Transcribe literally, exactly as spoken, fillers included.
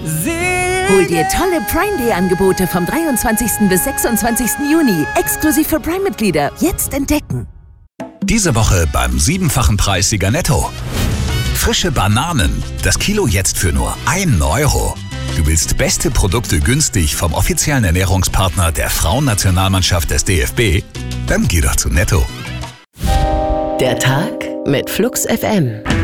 Hol dir tolle Prime Day Angebote vom dreiundzwanzigsten bis sechsundzwanzigsten Juni. Exklusiv für Prime-Mitglieder. Jetzt entdecken. Diese Woche beim siebenfachen Preissieger Netto. Frische Bananen. Das Kilo jetzt für nur einen Euro. Du willst beste Produkte günstig vom offiziellen Ernährungspartner der Frauennationalmannschaft des D F B? Dann geh doch zu Netto. Der Tag mit Flux F M.